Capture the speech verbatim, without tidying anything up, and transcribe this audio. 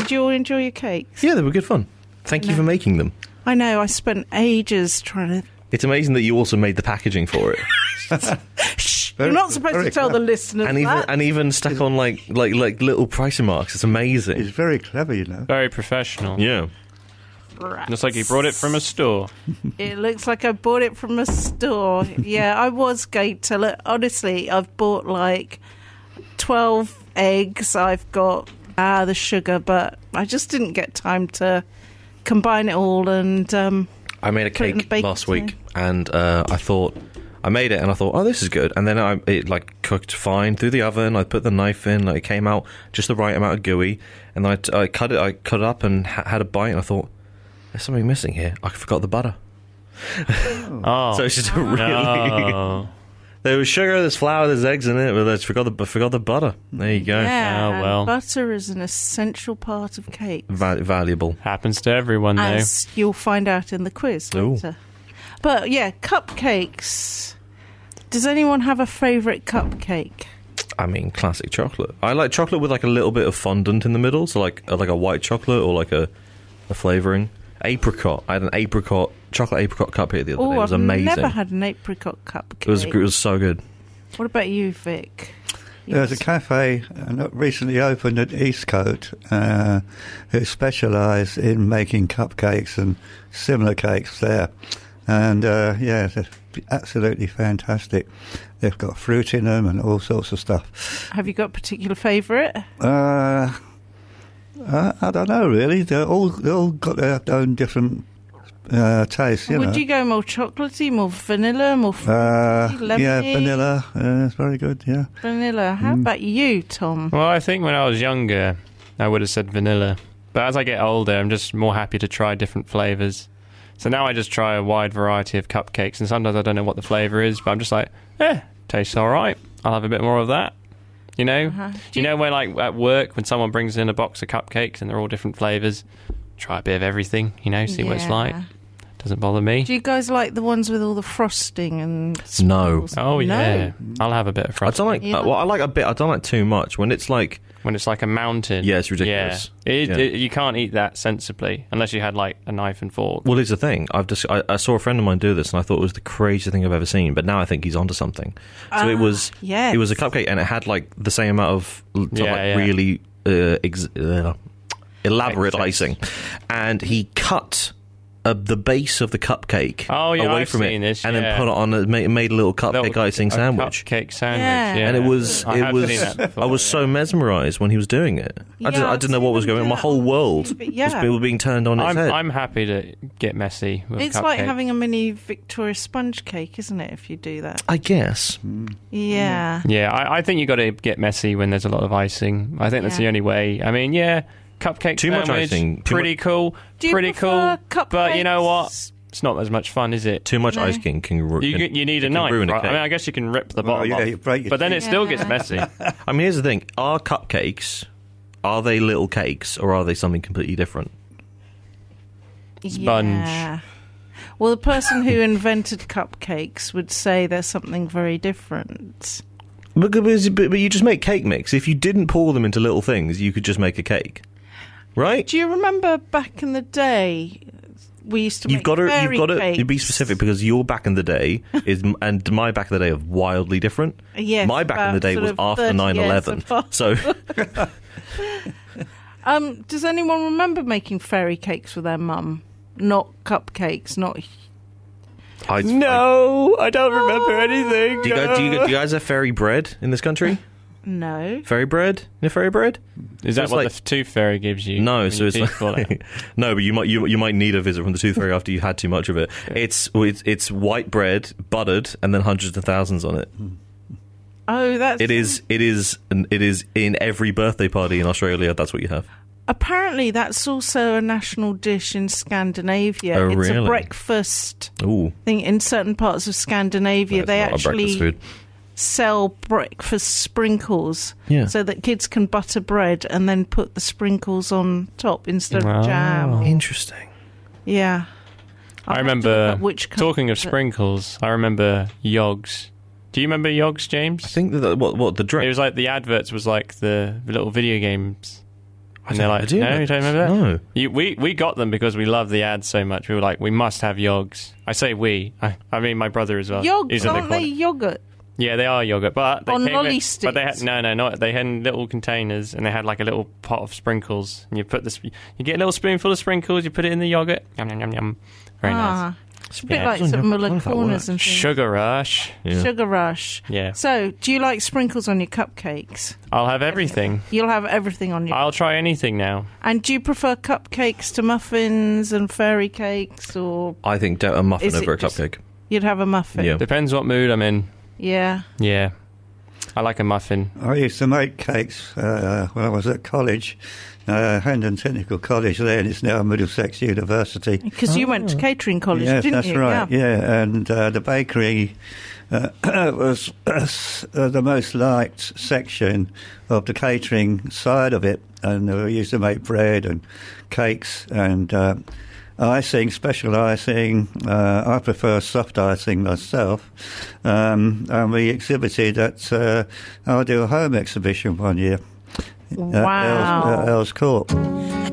Did you all enjoy your cakes? Yeah, they were good fun. Thank you No. for making them. I know, I spent ages trying to... It's amazing that you also made the packaging for it. Shh! Very- You're not supposed very to tell the clever. listeners and even that. and even stuck on like like like little pricing marks. It's amazing. He's very clever, you know. Very professional. Yeah. Looks like he brought it from a store. It looks like I bought it from a store. Yeah, I was going to look. Honestly, I've bought like twelve eggs. I've got ah the sugar, but I just didn't get time to combine it all. And um, I made a Put it in the cake baking last tray. week, and uh, I thought I made it, and I thought, oh, this is good. And then I it like cooked fine through the oven. I put the knife in, like, it came out just the right amount of gooey, and then I, t- I cut it. I cut it up and ha- had a bite, and I thought, there's something missing here. I forgot the butter. Oh. So it's just a really. no. There was sugar, there's flour, there's eggs in it, but I just forgot the I forgot the butter. There you go. yeah, Oh, well. butter is an essential part of cake, Va- valuable. Happens to everyone, though. as you'll find out in the quiz Ooh. later. But yeah, cupcakes. Does anyone have a favourite cupcake? I mean, classic chocolate. I like chocolate with like a little bit of fondant in the middle, so like uh, like a white chocolate or like a, a flavouring. Apricot. I had an apricot chocolate apricot cupcake the other Oh, day. It was I've amazing. never had an apricot cupcake. It was it was so good. What about you, Vic? There's a cafe uh, not recently opened at Eastcote uh, who specialise in making cupcakes and similar cakes there. And, uh, yeah, they're absolutely fantastic. They've got fruit in them and all sorts of stuff. Have you got a particular favourite? Uh, I, I don't know, really. They're all, they all got their own different uh, tastes, you Would know. you go more chocolatey, more vanilla, more fruity, Uh, lemony? yeah, vanilla. Uh, it's very good, yeah. Vanilla. How Mm. about you, Tom? Well, I think when I was younger, I would have said vanilla. But as I get older, I'm just more happy to try different flavours. So now I just try a wide variety of cupcakes, and sometimes I don't know what the flavour is, but I'm just like, eh, tastes all right. I'll have a bit more of that. You know? Uh-huh. Do you know when, like, at work, when someone brings in a box of cupcakes and they're all different flavours, try a bit of everything, you know, see what it's Yeah. like. Doesn't bother me. Do you guys like the ones with all the frosting and No. sprinkles? Oh, yeah. No. I'll have a bit of I frosting. don't like. Yeah. Uh, well, I like a bit. I don't like too much. When it's like, When it's like a mountain. yeah, it's ridiculous. Yeah. It, Yeah. It, you can't eat that sensibly unless you had, like, a knife and fork. Well, here's the thing. I've just I, I saw a friend of mine do this, and I thought it was the craziest thing I've ever seen. But now I think he's onto something. So it Ah, was. yes. It was a cupcake, and it had like the same amount of l- sort of, Yeah, like yeah. really uh, ex- uh, elaborate Excess. icing, and he cut. Uh, the base of the cupcake Oh, yeah, away I've from seen it, this, and then yeah. put it on. A, made, made a little cupcake Little- icing a sandwich, Cupcake sandwich, Yeah. yeah. and it was I it have was. seen that before, I was yeah. so mesmerised when he was doing it. I Yeah, didn't. I I've didn't know what seen was them going on. do My that whole on world T V, was yeah. being- being turned on its I'm, head. I'm happy to get messy with It's cupcakes. like having a mini Victoria sponge cake, isn't it, if you do that? I guess. Yeah. Yeah, I, I think you got to get messy when there's a lot of icing. I think that's Yeah. the only way. I mean, yeah, cupcake Too much sandwich, icing, too pretty cool, Do you pretty prefer cool. But you know what? cupcakes? It's not as much fun, is it? Too much No. icing can, ru- You, can you need it a can knife, ruin a right? I cake. mean, I guess you can rip the Well, bottom yeah, you off, break your but then it still Yeah. gets messy. I mean, here's the thing: are cupcakes are they little cakes or are they something completely different? Sponge. Yeah. Well, the person who invented cupcakes would say there's something very different. But, but, but you just make cake mix. If you didn't pour them into little things, you could just make a cake, right? Do you remember back in the day, we used to You've make got to, fairy you've got to cakes? be specific because your back in the day is, and my back in the day are wildly different. Yes, my back in the about day sort was of after thirty nine eleven. years apart. So Um, does anyone remember making fairy cakes with their mum? Not cupcakes, not... I, No, I don't remember anything. do, you guys, do, you, do you guys have fairy bread in this country? No. Fairy bread? You know fairy bread? Is So that it's what like- the tooth fairy gives you? No, when so your it's teeth fall out? like, no, but you might you, you might need a visit from the tooth fairy after you've had too much of it. It's it's it's white bread, buttered, and then hundreds of thousands on it. Oh, that's... It is it is it is in every birthday party in Australia. That's what you have. Apparently, that's also a national dish in Scandinavia. Oh, it's really? a breakfast Ooh, thing. In certain parts of Scandinavia, that's they not a breakfast actually food. sell breakfast sprinkles Yeah. so that kids can butter bread and then put the sprinkles on top instead Wow. of jam. Interesting. Yeah. I'll have I to remember, look up which talking of country- sprinkles, I remember Yogs. Do you remember Yogs, James? I think that what what the It drink. was like the adverts was like the, the little video games. And they're like, idea. no, you don't remember that? No. You, we, we got them because we love the ads so much. We were like, we must have yogs. I say we. I, I mean my brother as well. Yogs, He's a big aren't they one. yogurt? Yeah, they are yogurt, but they On came lolly with- But they had sticks? no, no, not they had in little containers, and they had like a little pot of sprinkles. And you put this, you get a little spoonful of sprinkles, you put it in the yogurt. Yum yum yum yum. Very nice. Ah, it's a bit Yeah, like I don't some know- I Muller don't know if that corners works. and things. Sugar rush. Yeah. Sugar rush. Yeah, So, do you like sprinkles on your cupcakes? I'll have everything. You'll have everything on your. I'll try anything now. And do you prefer cupcakes to muffins and fairy cakes, or I think de- a muffin Is it over a just- cupcake. you'd have a muffin? Yeah. Depends what mood I'm in. Yeah. Yeah, I like a muffin. I used to make cakes uh, when I was at college, uh, Hendon Technical College then, it's now Middlesex University. Because you went to catering college, Yes, didn't that's you? right, Yeah. yeah, and uh, the bakery uh, was uh, the most liked section of the catering side of it, and uh, we used to make bread and cakes and uh, icing, special icing. Uh, I prefer soft icing myself, um, and we exhibited at uh, our do a home exhibition one year. Wow. At Earls, at Earls Court.